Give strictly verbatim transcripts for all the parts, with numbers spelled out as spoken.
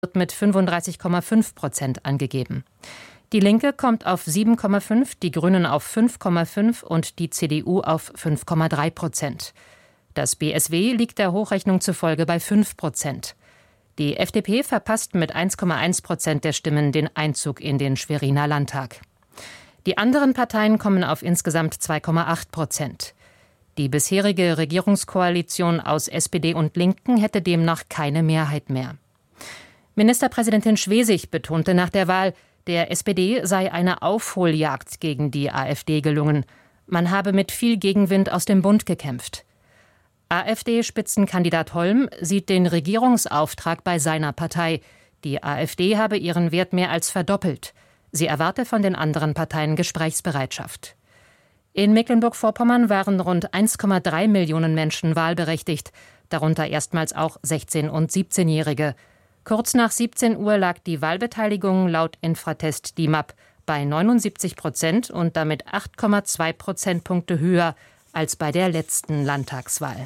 wird mit fünfunddreißig Komma fünf Prozent angegeben. Die Linke kommt auf sieben Komma fünf, die Grünen auf fünf Komma fünf und die C D U auf fünf Komma drei Prozent. Das B S W liegt der Hochrechnung zufolge bei fünf Prozent. Die F D P verpasst mit eins Komma eins Prozent der Stimmen den Einzug in den Schweriner Landtag. Die anderen Parteien kommen auf insgesamt zwei Komma acht Prozent. Die bisherige Regierungskoalition aus S P D und Linken hätte demnach keine Mehrheit mehr. Ministerpräsidentin Schwesig betonte nach der Wahl, der S P D sei eine Aufholjagd gegen die AfD gelungen. Man habe mit viel Gegenwind aus dem Bund gekämpft. AfD-Spitzenkandidat Holm sieht den Regierungsauftrag bei seiner Partei. Die AfD habe ihren Wert mehr als verdoppelt. Sie erwarte von den anderen Parteien Gesprächsbereitschaft. In Mecklenburg-Vorpommern waren rund eins Komma drei Millionen Menschen wahlberechtigt, darunter erstmals auch sechzehn- und siebzehnjährige. Kurz nach siebzehn Uhr lag die Wahlbeteiligung laut Infratest D I M A P bei neunundsiebzig Prozent und damit acht Komma zwei Prozentpunkte höher als bei der letzten Landtagswahl.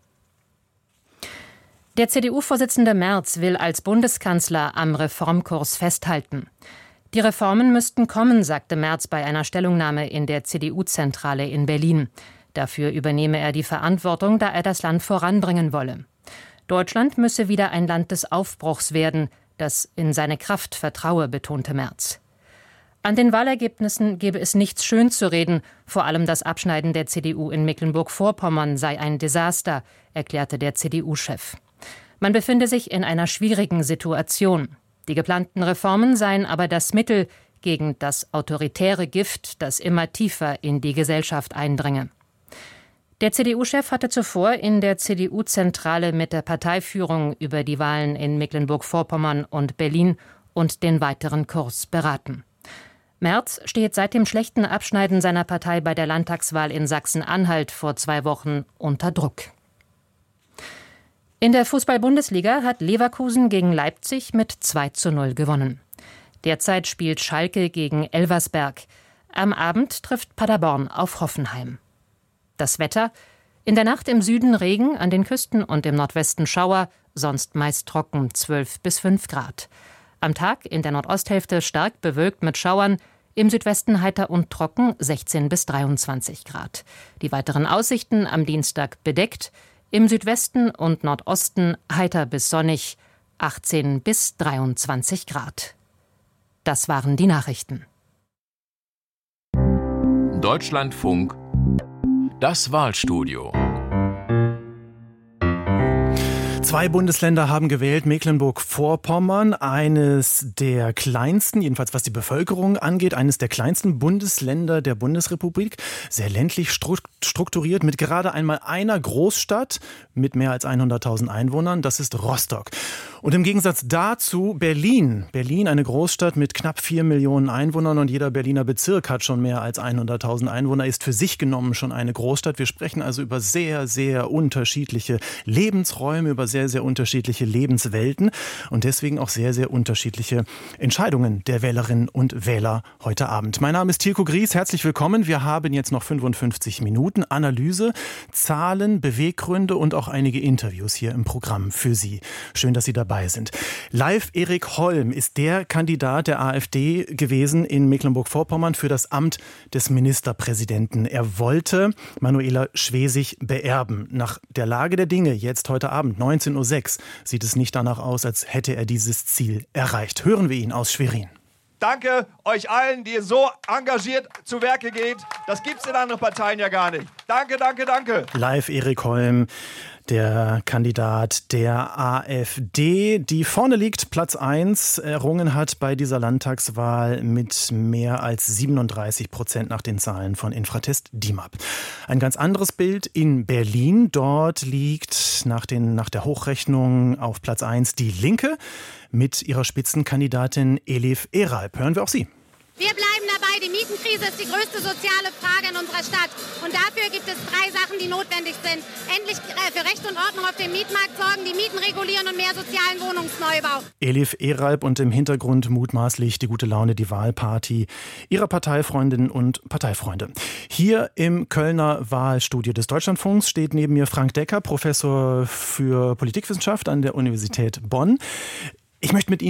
Der C D U-Vorsitzende Merz will als Bundeskanzler am Reformkurs festhalten. Die Reformen müssten kommen, sagte Merz bei einer Stellungnahme in der C D U-Zentrale in Berlin. Dafür übernehme er die Verantwortung, da er das Land voranbringen wolle. Deutschland müsse wieder ein Land des Aufbruchs werden, das in seine Kraft vertraue, betonte Merz. An den Wahlergebnissen gebe es nichts schön zu reden, vor allem das Abschneiden der C D U in Mecklenburg-Vorpommern sei ein Desaster, erklärte der C D U-Chef. Man befinde sich in einer schwierigen Situation. Die geplanten Reformen seien aber das Mittel gegen das autoritäre Gift, das immer tiefer in die Gesellschaft eindringe. Der C D U-Chef hatte zuvor in der C D U-Zentrale mit der Parteiführung über die Wahlen in Mecklenburg-Vorpommern und Berlin und den weiteren Kurs beraten. Merz steht seit dem schlechten Abschneiden seiner Partei bei der Landtagswahl in Sachsen-Anhalt vor zwei Wochen unter Druck. In der Fußball-Bundesliga hat Leverkusen gegen Leipzig mit zwei zu null gewonnen. Derzeit spielt Schalke gegen Elversberg. Am Abend trifft Paderborn auf Hoffenheim. Das Wetter: in der Nacht im Süden Regen, an den Küsten und im Nordwesten Schauer, sonst meist trocken, zwölf bis fünf Grad. Am Tag in der Nordosthälfte stark bewölkt mit Schauern, im Südwesten heiter und trocken, sechzehn bis dreiundzwanzig Grad. Die weiteren Aussichten am Dienstag bedeckt, im Südwesten und Nordosten heiter bis sonnig, achtzehn bis dreiundzwanzig Grad. Das waren die Nachrichten. Deutschlandfunk, das Wahlstudio. Zwei Bundesländer haben gewählt, Mecklenburg-Vorpommern, eines der kleinsten, jedenfalls was die Bevölkerung angeht, eines der kleinsten Bundesländer der Bundesrepublik, sehr ländlich strukturiert, mit gerade einmal einer Großstadt mit mehr als hunderttausend Einwohnern, das ist Rostock. Und im Gegensatz dazu Berlin. Berlin, eine Großstadt mit knapp vier Millionen Einwohnern, und jeder Berliner Bezirk hat schon mehr als hunderttausend Einwohner, ist für sich genommen schon eine Großstadt. Wir sprechen also über sehr, sehr unterschiedliche Lebensräume, über sehr, sehr unterschiedliche Lebenswelten und deswegen auch sehr, sehr unterschiedliche Entscheidungen der Wählerinnen und Wähler heute Abend. Mein Name ist Tilko Gries, herzlich willkommen. Wir haben jetzt noch fünfundfünfzig Minuten Analyse, Zahlen, Beweggründe und auch einige Interviews hier im Programm für Sie. Schön, dass Sie dabei sind. Live Erik Holm ist der Kandidat der AfD gewesen in Mecklenburg-Vorpommern für das Amt des Ministerpräsidenten. Er wollte Manuela Schwesig beerben. Nach der Lage der Dinge jetzt heute Abend, neunzehn Uhr sechs, sieht es nicht danach aus, als hätte er dieses Ziel erreicht. Hören wir ihn aus Schwerin. Danke euch allen, die so engagiert zu Werke geht. Das gibt's in anderen Parteien ja gar nicht. Danke, danke, danke. Live Erik Holm, der Kandidat der AfD, die vorne liegt, Platz eins, errungen hat bei dieser Landtagswahl mit mehr als siebenunddreißig Prozent nach den Zahlen von Infratest D I M A P. Ein ganz anderes Bild in Berlin. Dort liegt nach, den, nach der Hochrechnung auf Platz eins die Linke mit ihrer Spitzenkandidatin Elif Eralp. Hören wir auch sie. Wir bleiben dabei, die Mietenkrise ist die größte soziale Frage in unserer Stadt. Und dafür gibt es drei Sachen, die notwendig sind. Endlich für Recht und Ordnung auf dem Mietmarkt sorgen, die Mieten regulieren und mehr sozialen Wohnungsneubau. Elif Eralp und im Hintergrund mutmaßlich die gute Laune, die Wahlparty ihrer Parteifreundinnen und Parteifreunde. Hier im Kölner Wahlstudio des Deutschlandfunks steht neben mir Frank Decker, Professor für Politikwissenschaft an der Universität Bonn. Ich möchte mit Ihnen